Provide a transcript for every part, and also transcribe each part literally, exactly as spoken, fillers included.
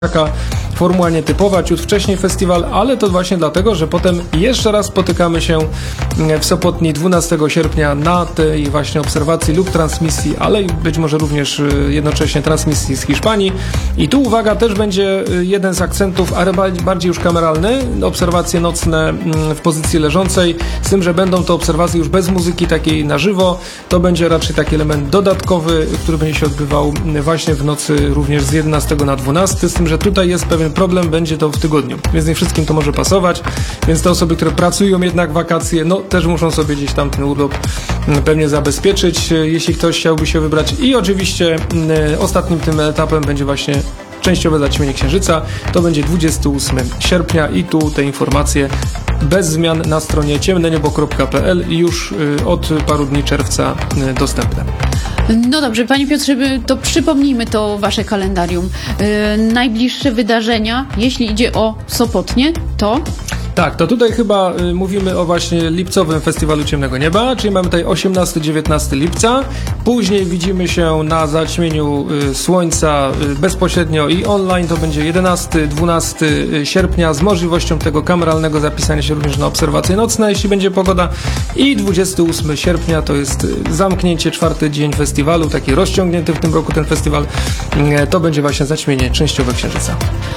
Taka formuła nietypowa, ciut wcześniej festiwal, ale to właśnie dlatego, że potem jeszcze raz spotykamy się w Sopotni dwunastego sierpnia na tej właśnie obserwacji lub transmisji, ale być może również jednocześnie transmisji z Hiszpanii. I tu uwaga, też będzie jeden z akcentów, ale bardziej już kameralny, obserwacje nocne w pozycji leżącej, z tym, że będą to obserwacje już bez muzyki takiej na żywo. To będzie raczej taki element dodatkowy, który będzie się odbywał właśnie w nocy również z jedenastego na dwunasty, z tym, że tutaj jest pewien problem, będzie to w tygodniu, więc nie wszystkim to może pasować, więc te osoby, które pracują jednak wakacje, no też muszą sobie gdzieś tam ten urlop pewnie zabezpieczyć, jeśli ktoś chciałby się wybrać. I oczywiście y, ostatnim tym etapem będzie właśnie częściowe zaćmienie księżyca, to będzie dwudziestego ósmego sierpnia i tu te informacje bez zmian na stronie ciemne niebo kropka p l i już y, od paru dni czerwca y, dostępne. No dobrze, Panie Piotrze, to przypomnijmy to Wasze kalendarium. Yy, najbliższe wydarzenia, jeśli idzie o Sopotnię, to... Tak, to tutaj chyba y, mówimy o właśnie lipcowym Festiwalu Ciemnego Nieba, czyli mamy tutaj osiemnastego dziewiętnastego lipca. Później widzimy się na zaćmieniu y, słońca y, bezpośrednio i online. To będzie jedenastego dwunastego sierpnia z możliwością tego kameralnego zapisania się również na obserwacje nocne, jeśli będzie pogoda. I dwudziestego ósmego sierpnia to jest y, zamknięcie, czwarty dzień festiwalu, taki rozciągnięty w tym roku ten festiwal. Y, to będzie właśnie zaćmienie częściowe księżyca.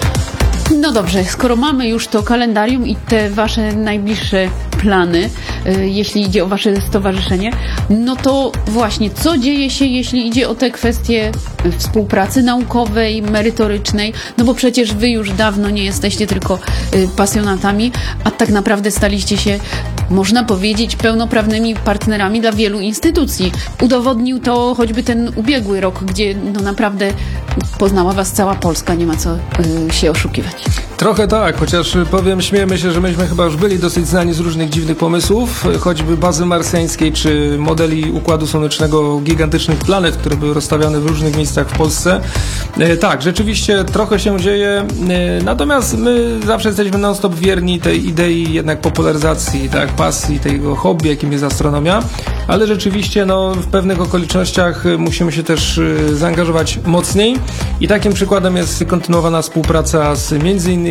No dobrze, skoro mamy już to kalendarium i te Wasze najbliższe plany, y, jeśli idzie o Wasze stowarzyszenie, no to właśnie, co dzieje się, jeśli idzie o te kwestie współpracy naukowej, merytorycznej, no bo przecież Wy już dawno nie jesteście tylko y, pasjonatami, a tak naprawdę staliście się, można powiedzieć, pełnoprawnymi partnerami dla wielu instytucji. Udowodnił to choćby ten ubiegły rok, gdzie no naprawdę poznała Was cała Polska, nie ma co y, się oszukiwać. Trochę tak, chociaż powiem, śmiejemy się, że myśmy chyba już byli dosyć znani z różnych dziwnych pomysłów, choćby bazy marsjańskiej, czy modeli Układu Słonecznego gigantycznych planet, które były rozstawiane w różnych miejscach w Polsce. E, tak, rzeczywiście trochę się dzieje, e, natomiast my zawsze jesteśmy non-stop wierni tej idei jednak popularyzacji, tak, pasji, tego hobby, jakim jest astronomia, ale rzeczywiście no, w pewnych okolicznościach musimy się też e, zaangażować mocniej i takim przykładem jest kontynuowana współpraca z między innymi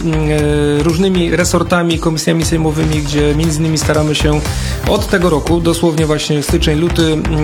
e, różnymi resortami, komisjami sejmowymi, gdzie między innymi staramy się od tego roku, dosłownie właśnie styczeń, luty,